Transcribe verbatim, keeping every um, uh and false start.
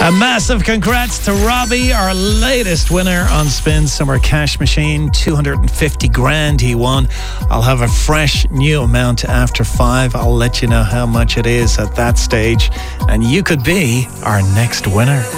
A massive congrats to Robbie, our latest winner on Spin Summer Cash Machine. two hundred fifty grand he won. I'll have a fresh new amount after five. I'll let you know how much it is at that stage. And you could be our next winner.